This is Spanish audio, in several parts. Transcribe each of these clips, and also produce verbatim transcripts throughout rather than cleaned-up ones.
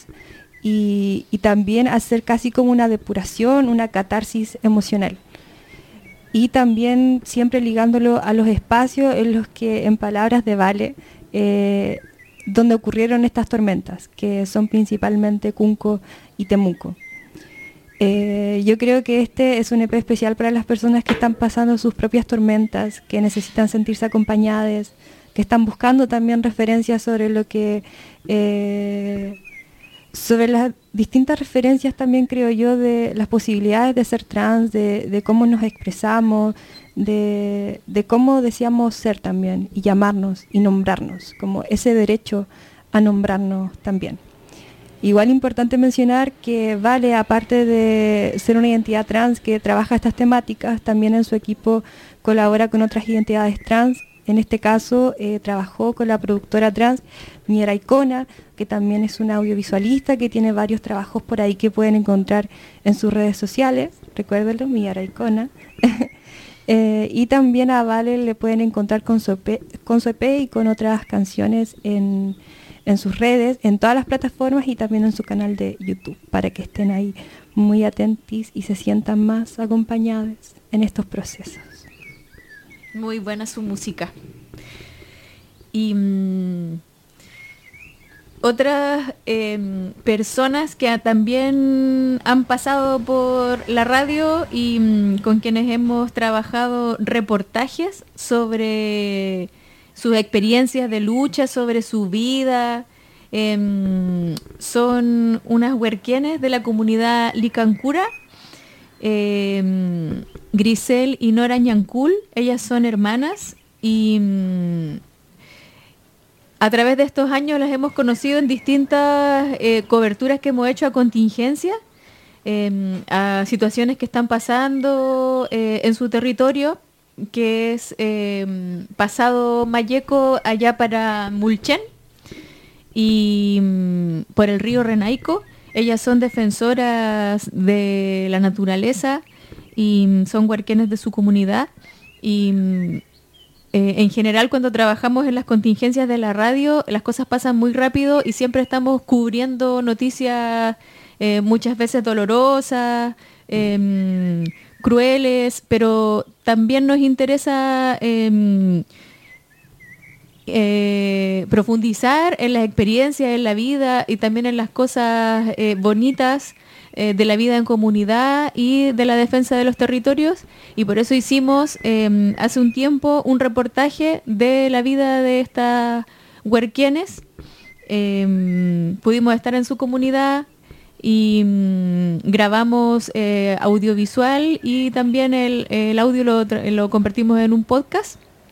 y, y también hacer casi como una depuración, una catarsis emocional. Y también siempre ligándolo a los espacios en los que, en palabras de Vale, eh, donde ocurrieron estas tormentas, que son principalmente Cunco y Temuco. Eh, yo creo que este es un E P especial para las personas que están pasando sus propias tormentas, que necesitan sentirse acompañadas, que están buscando también referencias sobre lo que... Eh, sobre las distintas referencias también, creo yo, de las posibilidades de ser trans, de, de cómo nos expresamos, de, de cómo deseamos ser también, y llamarnos y nombrarnos, como ese derecho a nombrarnos también. Igual importante mencionar que Vale, aparte de ser una identidad trans que trabaja estas temáticas, también en su equipo colabora con otras identidades trans. En este caso eh, trabajó con la productora trans Miera Icona, que también es una audiovisualista que tiene varios trabajos por ahí que pueden encontrar en sus redes sociales. Recuérdenlo, Miera Icona. eh, y también a Vale le pueden encontrar con su E P, con su E P y con otras canciones en, en sus redes, en todas las plataformas y también en su canal de YouTube, para que estén ahí muy atentos y se sientan más acompañados en estos procesos. Muy buena su música. Y mmm, otras eh, personas que a, también han pasado por la radio y mmm, con quienes hemos trabajado reportajes sobre sus experiencias de lucha, sobre su vida, eh, son unas huerquienes de la comunidad Licancura. Eh, Grisel y Nora Ñancul, ellas son hermanas y mmm, a través de estos años las hemos conocido en distintas eh, coberturas que hemos hecho a contingencia, eh, a situaciones que están pasando eh, en su territorio, que es eh, pasado Mayeco allá para Mulchen y mmm, por el río Renaico. Ellas son defensoras de la naturaleza y son huarquenes de su comunidad. Y eh, en general, cuando trabajamos en las contingencias de la radio, las cosas pasan muy rápido y siempre estamos cubriendo noticias eh, muchas veces dolorosas, eh, crueles, pero también nos interesa... Eh, Eh, profundizar en las experiencias, en la vida y también en las cosas eh, bonitas eh, de la vida en comunidad y de la defensa de los territorios, y por eso hicimos eh, hace un tiempo un reportaje de la vida de estas huerquienes. Eh, pudimos estar en su comunidad y mm, grabamos eh, audiovisual y también el, el audio lo, lo convertimos en un podcast.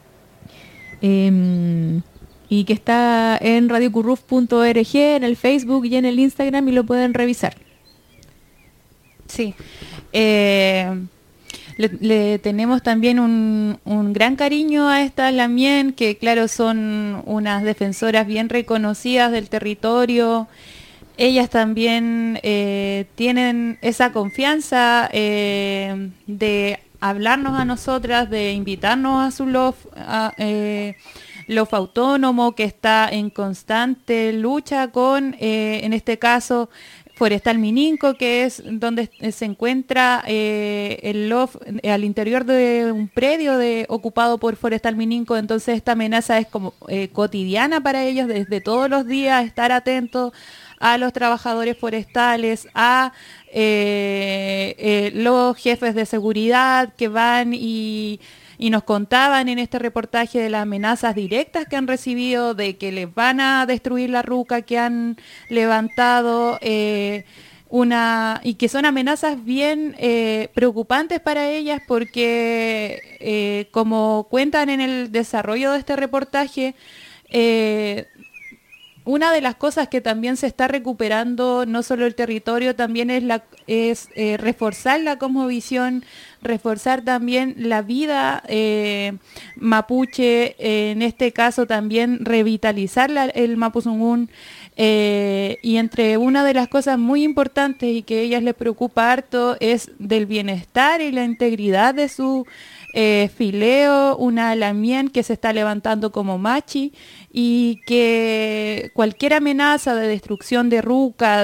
Eh, y que está en radio curruf punto org, en el Facebook y en el Instagram, y lo pueden revisar. Sí, eh, le, le tenemos también un, un gran cariño a estas Lamien, que claro, son unas defensoras bien reconocidas del territorio. Ellas también eh, tienen esa confianza eh, de hablarnos a nosotras, de invitarnos a su lof, a, eh, lof autónomo, que está en constante lucha con, eh, en este caso, Forestal Mininco, que es donde se encuentra eh, el lof eh, al interior de un predio de, ocupado por Forestal Mininco. Entonces esta amenaza es como eh, cotidiana para ellos, desde todos los días estar atentos a los trabajadores forestales, a eh, eh, los jefes de seguridad que van y, y nos contaban en este reportaje de las amenazas directas que han recibido, de que les van a destruir la ruca que han levantado, eh, una y que son amenazas bien eh, preocupantes para ellas, porque eh, como cuentan en el desarrollo de este reportaje, eh, una de las cosas que también se está recuperando, no solo el territorio, también es, la, es eh, reforzar la cosmovisión, reforzar también la vida eh, mapuche, eh, en este caso también revitalizar la, el Mapuzungún. Eh, y entre una de las cosas muy importantes y que a ellas les preocupa harto es del bienestar y la integridad de su eh, fileo, una Lamien que se está levantando como machi, y que cualquier amenaza de destrucción de ruca,